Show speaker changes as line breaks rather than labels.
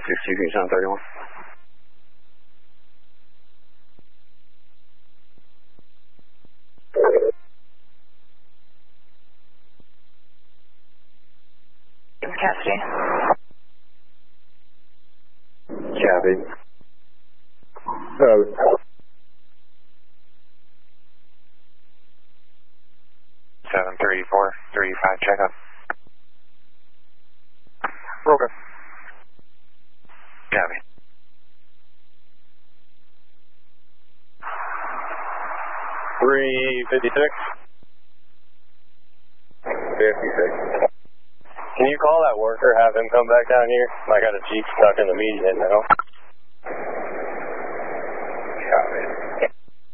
62, 731.
Cassidy.
Copy.
734-35, check up. Roger. Copy.
356. 56. Can you call that worker, have him come back down here? I got a Jeep stuck in the median now.